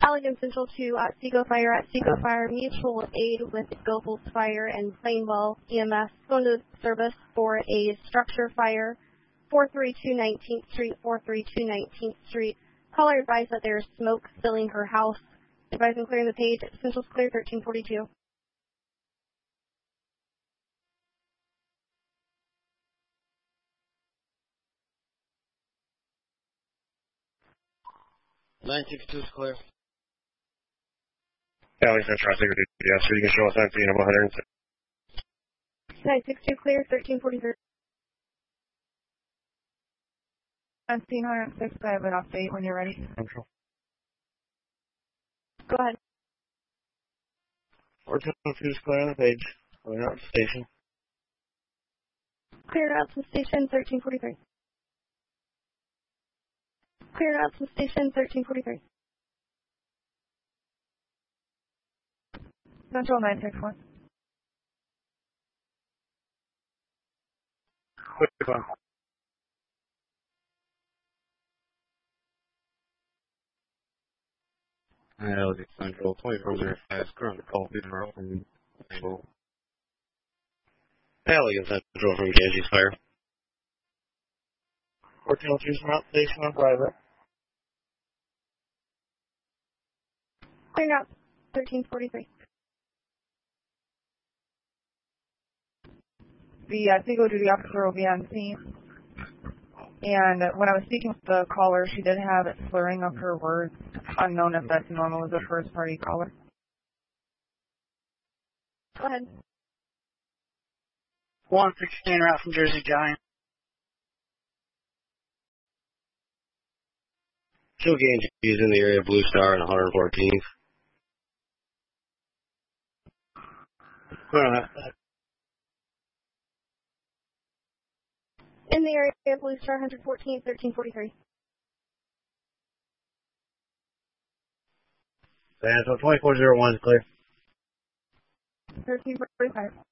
Halligan Central to Seago Fire at Seago Fire Mutual Aid with Gobles Fire and Plainwell EMS going to service for a structure fire, 432 19th Street, 432 19th Street. Caller advised that there is smoke filling her house. Advising clearing the page. Central's clear, 1342. $962 is clear. Alley Central, Secret DPS, so you can show us on scene of 106. 962 clear, 1343. On scene 106, I have an update when you're ready. Central. Go ahead. 422 is clear on the page. Going out to the station. Cleared out to station, 1343. Cleared out to station, 1343. Central 961. Quick on. Halligan Central, 2405, currently call Peter open. Halligan Central from Ganges Fire. 1402 from out station on private. Cleared out, 1343. The Seago duty officer will be on scene. And when I was speaking with the caller, she did have it slurring of her words. Unknown if that's normal as a first party caller. Go ahead. 116 route from Jersey Giant. Show Ganges in the area of Blue Star and 114th. Clear on that. In the area of Blue Star, 114, 1343. And so 2401 is clear. 1345.